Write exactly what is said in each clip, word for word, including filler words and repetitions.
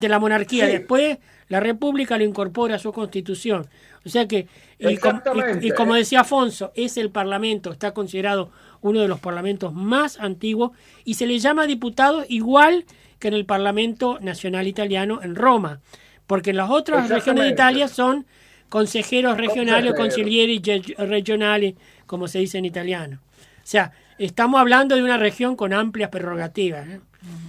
de la monarquía, Sí, después la república lo incorpora a su constitución. O sea que, y, com- y- y exactamente. como decía Afonso, es el parlamento, está considerado uno de los parlamentos más antiguos y se le llama diputado igual que en el Parlamento Nacional Italiano en Roma, porque en las otras regiones de Exactamente. Italia son consejeros regionales o Consejero. consiglieri ge- regionali, como se dice en italiano. O sea, estamos hablando de una región con amplias prerrogativas, ¿eh?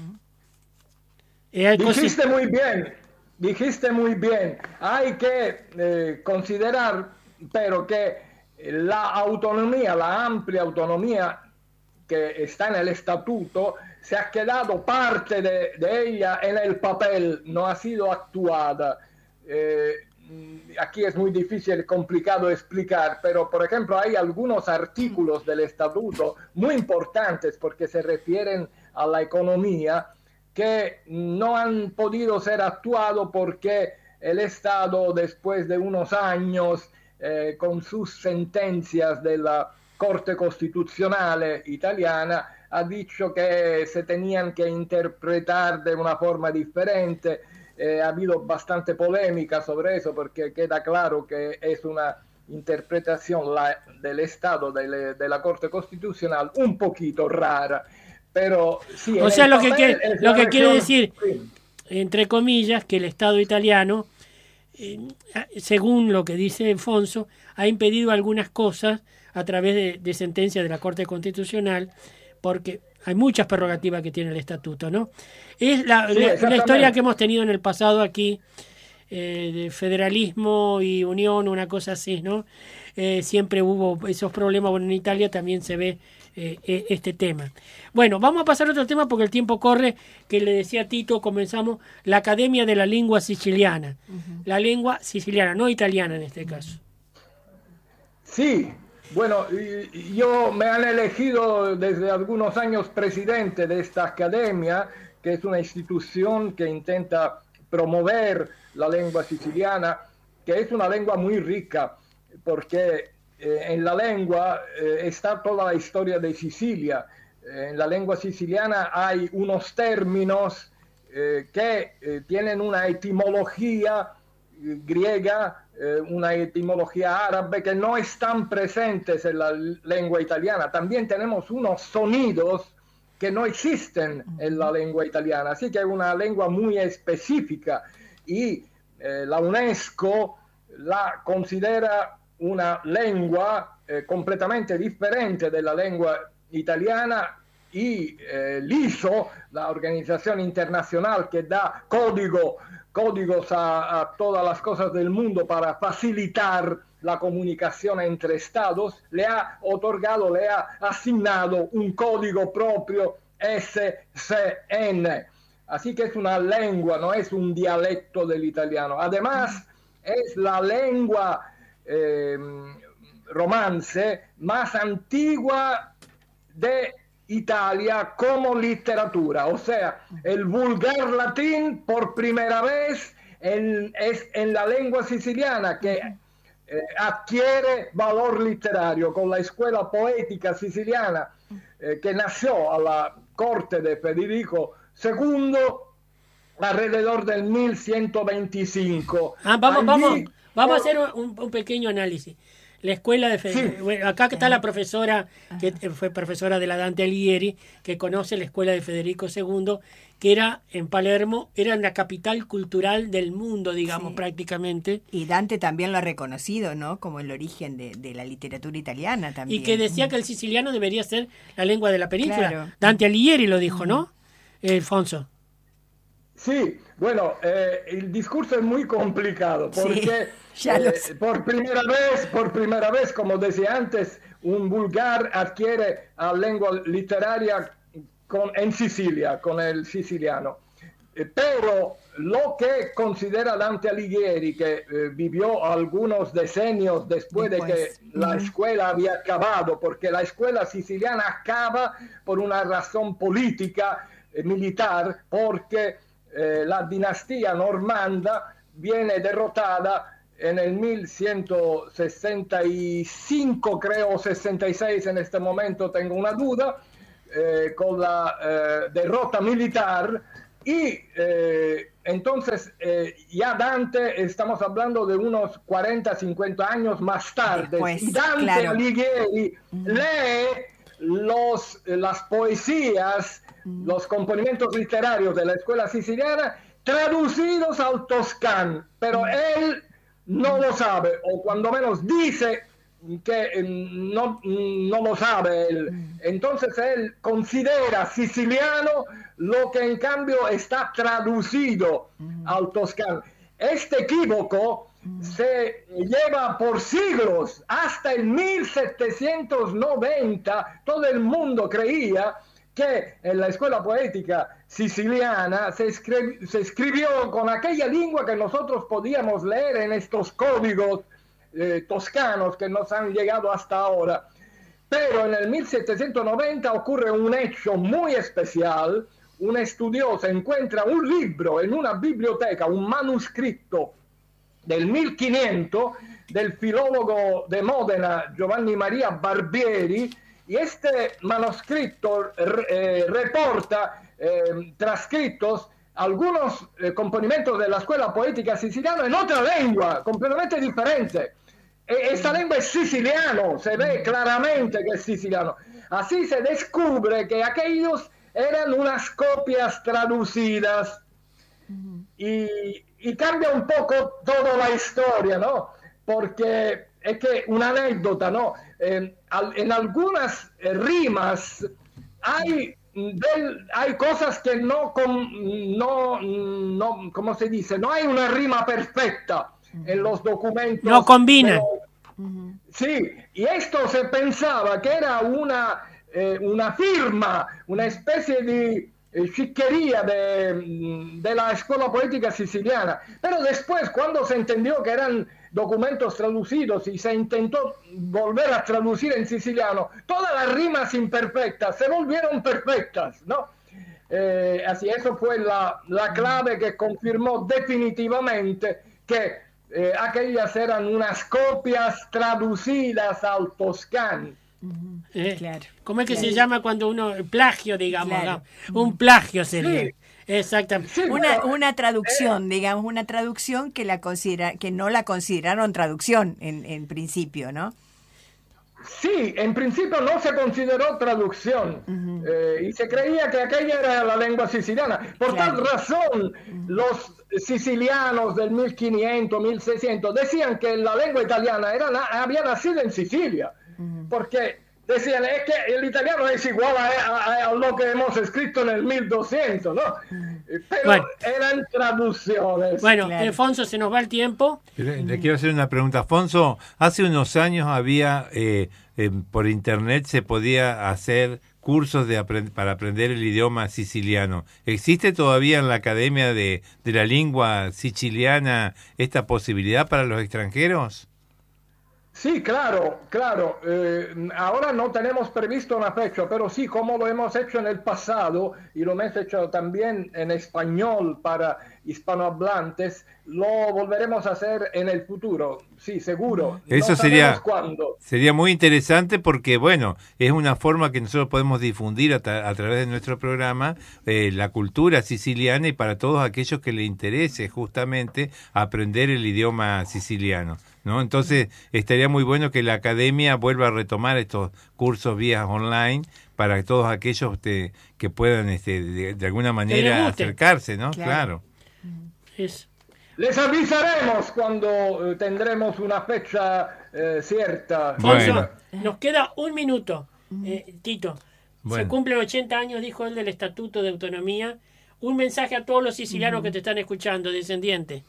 Eh, così- Dijiste muy bien, dijiste muy bien. Hay que eh, considerar, pero que la autonomía, la amplia autonomía que está en el estatuto, se ha quedado parte de, de ella en el papel, no ha sido actuada. Eh, aquí es muy difícil, complicado explicar, pero por ejemplo hay algunos artículos del estatuto muy importantes porque se refieren a la economía que no han podido ser actuados porque el Estado, después de unos años, eh, con sus sentencias de la Corte Constitucional italiana, ha dicho que se tenían que interpretar de una forma diferente. Eh, ha habido bastante polémica sobre eso porque queda claro que es una interpretación la, del Estado de, de la Corte Constitucional un poquito rara. Pero sí, o en sea, el lo que, papel quiere, es lo la que quiere región. decir, Sí, entre comillas, que el Estado italiano, eh, según lo que dice Alfonso, ha impedido algunas cosas a través de, de sentencias de la Corte Constitucional, porque hay muchas prerrogativas que tiene el estatuto, ¿no? Es la, sí, la, la historia que exactamente. hemos tenido en el pasado aquí, eh, de federalismo y unión, una cosa así, ¿no? Eh, siempre hubo esos problemas, bueno, en Italia también se ve eh, eh, este tema. Bueno, vamos a pasar a otro tema porque el tiempo corre, que le decía a Tito, comenzamos la Academia de la Lengua Siciliana, la lengua siciliana, no italiana en este caso. Sí, bueno, y- yo me han elegido desde algunos años presidente de esta academia, que es una institución que intenta promover la lengua siciliana, que es una lengua muy rica, porque eh, en la lengua eh, está toda la historia de Sicilia. Eh, en la lengua siciliana hay unos términos eh, que eh, tienen una etimología eh, griega, eh, una etimología árabe que no están presentes en la lengua italiana. También tenemos unos sonidos que no existen en la lengua italiana, así que es una lengua muy específica y eh, la UNESCO la considera una lengua eh, completamente diferente de la lengua italiana y eh, l'I S O, la organización internacional que da código, códigos a, a todas las cosas del mundo para facilitar la comunicación entre estados, le ha otorgado, le ha asignado un código propio S C N. Así que es una lengua, no es un dialecto del italiano. Además, es la lengua eh, romance más antigua de Italia como literatura. O sea, el vulgar latín por primera vez en, es en la lengua siciliana que eh, adquiere valor literario con la escuela poética siciliana eh, que nació a la corte de Federico segundo alrededor del mil ciento veinticinco. Ah, vamos, vamos, Allí, vamos a por, hacer un, un pequeño análisis. La escuela de Fe- sí, bueno, acá está la profesora, que fue profesora de la Dante Alighieri, que conoce la escuela de Federico segundo, que era en Palermo, era la capital cultural del mundo, digamos, Sí. prácticamente, Y Dante también lo ha reconocido, ¿no? Como el origen de, de la literatura italiana también. y que decía que el siciliano debería ser la lengua de la península. Claro. Dante Alighieri lo dijo, ¿no? Eh, Alfonso. sí, bueno, eh, el discurso es muy complicado Sí, porque ya lo eh, sé. por primera vez, por primera vez, como decía antes, un vulgar adquiere a lengua literaria con, en Sicilia, con el siciliano. Eh, pero lo que considera Dante Alighieri, que eh, vivió algunos decenios después, Después. de que la Ujú. escuela había acabado, porque la escuela siciliana acaba por una razón política, eh, militar, porque eh, la dinastía normanda viene derrotada en el mil ciento sesenta y cinco, creo, sesenta y seis, en este momento tengo una duda, eh, con la eh, derrota militar y eh, entonces eh, ya Dante, estamos hablando de unos cuarenta, cincuenta años más tarde, Después, y Dante claro. Alighieri uh-huh. lee los, las poesías, uh-huh. los componimientos literarios de la escuela siciliana traducidos al toscano, pero uh-huh. él no lo sabe, o cuando menos dice que eh, no, no lo sabe él. Uh-huh. Entonces él considera siciliano lo que en cambio está traducido uh-huh. al toscano. Este equívoco uh-huh. se lleva por siglos, hasta el mil setecientos noventa, todo el mundo creía que en la escuela poética siciliana se, escri- se escribió con aquella lengua que nosotros podíamos leer en estos códigos eh, toscanos que nos han llegado hasta ahora. Pero en el mil setecientos noventa ocurre un hecho muy especial. Un estudioso encuentra un libro en una biblioteca, un manuscrito del mil quinientos del filólogo de Módena Giovanni Maria Barbieri, y este manuscrito eh, reporta eh, transcritos algunos eh, componimientos de la escuela poética siciliana en otra lengua, completamente diferente. E esta lengua es siciliano, se ve claramente que es siciliano. Así se descubre que aquellos eran unas copias traducidas y, y cambia un poco toda la historia, ¿no? Porque es que una anécdota, ¿no? Eh, al, en algunas eh, rimas hay, del, hay cosas que no, com, no, no, ¿cómo se dice? No hay una rima perfecta en los documentos. No combinan. Uh-huh. Sí, y esto se pensaba que era una, eh, una firma, una especie de eh, chiquería de, de la escuela poética siciliana. Pero después, cuando se entendió que eran documentos traducidos y se intentó volver a traducir en siciliano, todas las rimas imperfectas se volvieron perfectas, ¿no? Eh, así, eso fue la, la clave que confirmó definitivamente que eh, aquellas eran unas copias traducidas al toscano. Uh-huh. eh, claro. ¿Cómo es que claro. se llama cuando uno, plagio, digamos, Claro. digamos, un plagio sería? Sí. Exactamente. Sí, Una, pero, una traducción, eh, digamos, una traducción que la considera, que no la consideraron traducción en, en principio, ¿no? Sí, en principio no se consideró traducción uh-huh. eh, y se creía que aquella era la lengua siciliana. Por claro. tal razón, uh-huh. los sicilianos del mil quinientos, mil seiscientos decían que la lengua italiana era, había nacido en Sicilia, uh-huh. porque decían es que el italiano es igual a, a, a lo que hemos escrito en el mil doscientos, ¿no? Pero bueno, eran traducciones. Bueno, claro. Alfonso, se nos va el tiempo. Le, le quiero hacer una pregunta. Afonso, hace unos años había, eh, eh, por internet se podía hacer cursos de aprend- para aprender el idioma siciliano. ¿Existe todavía en la Academia de, de la Lengua Siciliana esta posibilidad para los extranjeros? Sí, claro, claro. Eh, ahora no tenemos previsto una fecha, pero sí, como lo hemos hecho en el pasado y lo hemos hecho también en español para hispanohablantes, lo volveremos a hacer en el futuro. Sí, seguro. Eso no sería, cuándo. sería muy interesante porque, bueno, es una forma que nosotros podemos difundir a, tra- a través de nuestro programa eh, la cultura siciliana y para todos aquellos que les interese justamente aprender el idioma siciliano, ¿no? Entonces estaría muy bueno que la academia vuelva a retomar estos cursos vías online para todos aquellos te, que puedan este, de, de alguna manera acercarse, ¿no? Claro. claro. Es. Les avisaremos cuando eh, tendremos una fecha eh, cierta. Alfonso, Bueno. nos queda un minuto, eh, Tito. Bueno. Se cumplen ochenta años, dijo él, del Estatuto de Autonomía. Un mensaje a todos los sicilianos uh-huh. que te están escuchando, descendientes.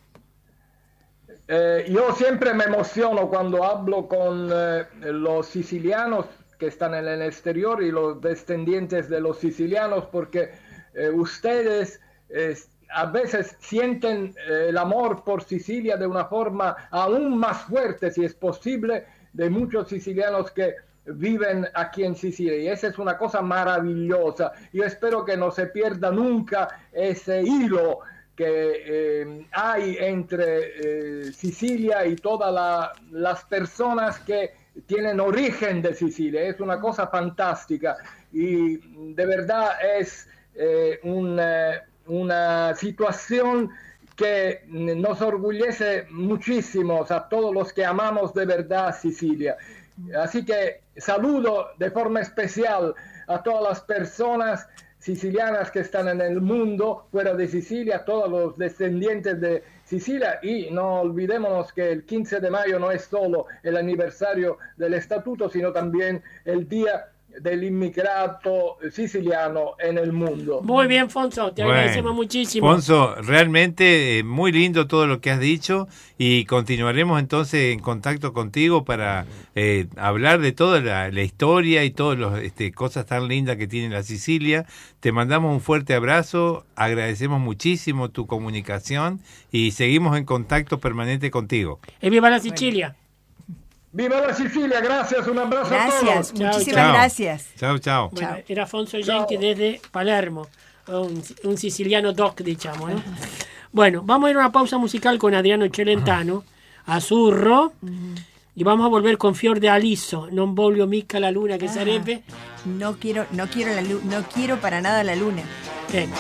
Eh, yo siempre me emociono cuando hablo con eh, los sicilianos que están en el exterior y los descendientes de los sicilianos, porque eh, ustedes eh, a veces sienten eh, el amor por Sicilia de una forma aún más fuerte, si es posible, de muchos sicilianos que viven aquí en Sicilia, y esa es una cosa maravillosa. Yo espero que no se pierda nunca ese hilo que eh, hay entre eh, Sicilia y todas la, las personas que tienen origen de Sicilia. Es una cosa fantástica y de verdad es eh, un, eh, una situación que nos orgullece muchísimo a todos los que amamos de verdad Sicilia. Así que saludo de forma especial a todas las personas sicilianas que están en el mundo, fuera de Sicilia, todos los descendientes de Sicilia, y no olvidémonos que el quince de mayo no es solo el aniversario del estatuto, sino también el día del inmigrato siciliano en el mundo. Muy bien, Fonso, te Bueno, agradecemos muchísimo. Fonso, realmente eh, muy lindo todo lo que has dicho y continuaremos entonces en contacto contigo para eh, hablar de toda la, la historia y todas las este, cosas tan lindas que tiene la Sicilia. Te mandamos un fuerte abrazo, agradecemos muchísimo tu comunicación y seguimos en contacto permanente contigo. ¡Y viva la Sicilia! Bueno. ¡Viva la Sicilia! Gracias, un abrazo gracias, a todos. muchísimas chao. gracias. Chao, chao. Bueno, era Fonso Genchi desde Palermo, un, un siciliano doc, diciamo, ¿no? Bueno, vamos a ir a una pausa musical con Adriano Celentano, Azzurro, uh-huh. Y vamos a volver con Fior de Aliso, Non voglio mica la luna, che ah, sarebbe... No quiero, no quiero la lu- no quiero para nada la luna. Eh,